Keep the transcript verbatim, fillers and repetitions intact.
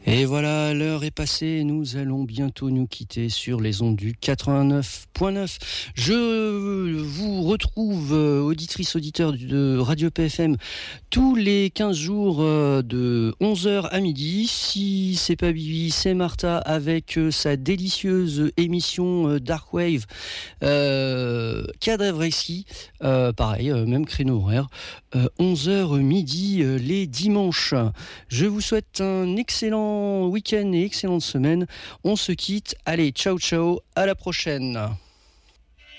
Et voilà, l'heure est passée, nous allons bientôt nous quitter sur les ondes du quatre-vingt-neuf point neuf. Je vous retrouve, auditrices, auditeurs de Radio P F M, tous les quinze jours de onze heures à midi. Si c'est pas Bibi, c'est Martha avec sa délicieuse émission Dark Wave, euh, Cadavreski, euh, pareil, même créneau horaire, euh, onze heures midi euh, les dimanches. Je vous souhaite un excellent week-end et excellente semaine. On se quitte. Allez, ciao ciao, à la prochaine.